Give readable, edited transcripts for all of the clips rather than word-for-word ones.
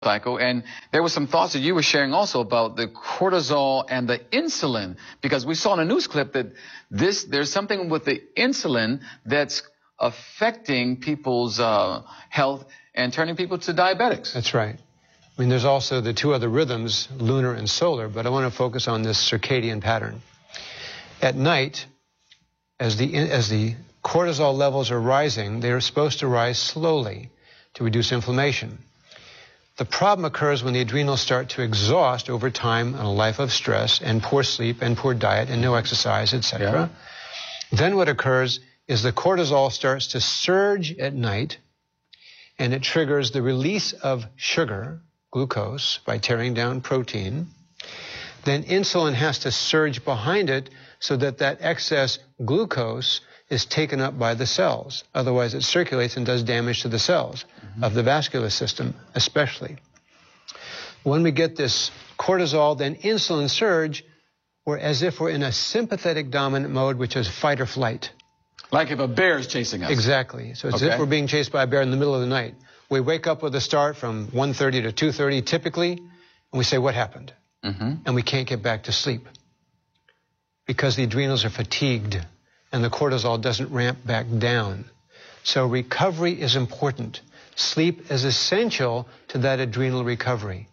cycle, and there were some thoughts that you were sharing also about the cortisol and the insulin, because we saw in a news clip that there's something with the insulin that's affecting people's health and turning people to diabetics. That's right. I mean, there's also the two other rhythms, lunar and solar, but I want to focus on this circadian pattern. At night, as the cortisol levels are rising, they're supposed to rise slowly to reduce inflammation. The problem occurs when the adrenals start to exhaust over time on a life of stress and poor sleep and poor diet and no exercise, etc. Yeah. Then what occurs is the cortisol starts to surge at night, and it triggers the release of sugar, glucose, by tearing down protein. Then insulin has to surge behind it so that that excess glucose is taken up by the cells. Otherwise, it circulates and does damage to the cells of the vascular system, especially. When we get this cortisol, then insulin surge, we're as if we're in a sympathetic dominant mode, which is fight or flight. Like if a bear is chasing us. Exactly. So it's as if we're being chased by a bear in the middle of the night. We wake up with a start from 1:30 to 2:30 typically, and we say, what happened? And we can't get back to sleep because the adrenals are fatigued and the cortisol doesn't ramp back down. So recovery is important. Sleep is essential to that adrenal recovery.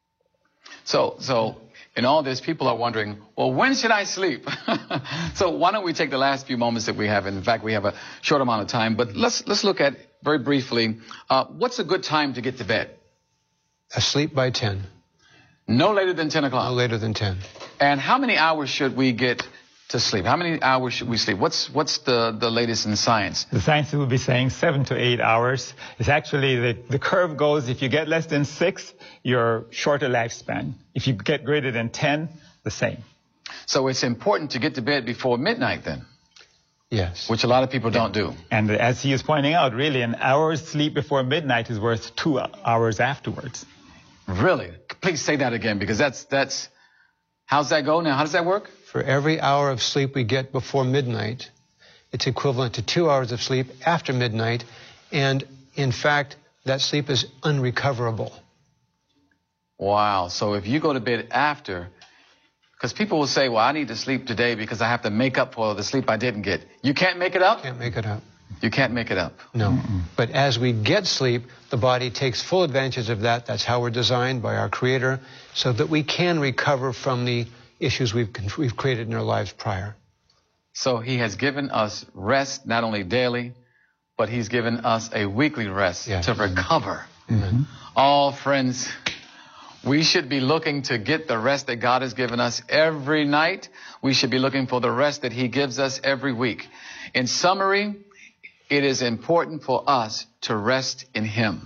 So in all this, people are wondering, well, when should I sleep? So why don't we take the last few moments that we have? In fact, we have a short amount of time, but let's look at very briefly, what's a good time to get to bed? Asleep by 10. No later than 10 o'clock? No later than 10. And how many hours should we get to sleep? How many hours should we sleep? What's the latest in science? The science will be saying 7 to 8 hours. It's actually the curve goes, if you get less than 6, you're shorter lifespan. If you get greater than 10, the same. So it's important to get to bed before midnight then? Yes. Which a lot of people don't do. And as he is pointing out, really, an hour's sleep before midnight is worth 2 hours afterwards. Really? Please say that again, because that's how's that go now? How does that work? For every hour of sleep we get before midnight, it's equivalent to 2 hours of sleep after midnight, and in fact, that sleep is unrecoverable. Wow. So if you go to bed after, because people will say, well, I need to sleep today because I have to make up for the sleep I didn't get. You can't make it up? Can't make it up. You can't make it up. No. But as we get sleep, the body takes full advantage of that. That's how we're designed by our Creator, so that we can recover from the issues we've created in our lives prior. So He has given us rest, not only daily, but He's given us a weekly rest to recover. All friends, we should be looking to get the rest that God has given us every night. We should be looking for the rest that He gives us every week. In summary, it is important for us to rest in Him.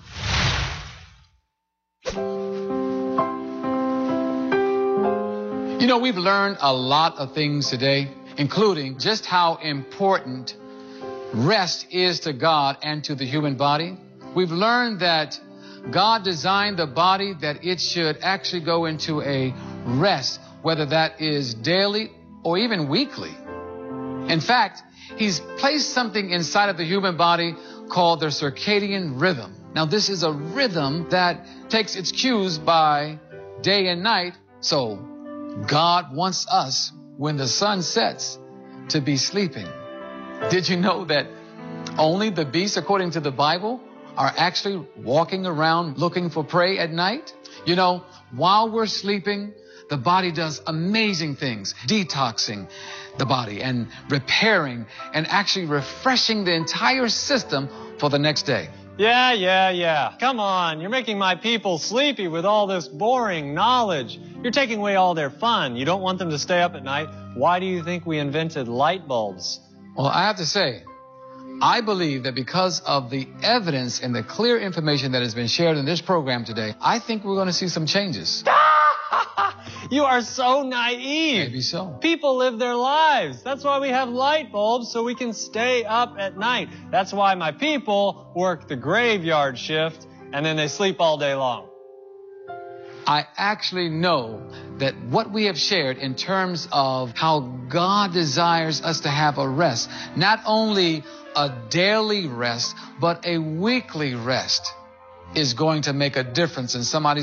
You know, we've learned a lot of things today, including just how important rest is to God and to the human body. We've learned that God designed the body that it should actually go into a rest, whether that is daily or even weekly. In fact, He's placed something inside of the human body called the circadian rhythm. Now, this is a rhythm that takes its cues by day and night. So God wants us, when the sun sets, to be sleeping. Did you know that only the beasts, according to the Bible, are actually walking around looking for prey at night? You know, while we're sleeping, the body does amazing things, detoxing the body and repairing and actually refreshing the entire system for the next day. Yeah. Come on, you're making my people sleepy with all this boring knowledge. You're taking away all their fun. You don't want them to stay up at night. Why do you think we invented light bulbs? Well, I have to say, I believe that because of the evidence and the clear information that has been shared in this program today, I think we're going to see some changes. You are so naive. Maybe so. People live their lives. That's why we have light bulbs, so we can stay up at night. That's why my people work the graveyard shift, and then they sleep all day long. I actually know that what we have shared in terms of how God desires us to have a rest, not only a daily rest, but a weekly rest. is going to make a difference in somebody's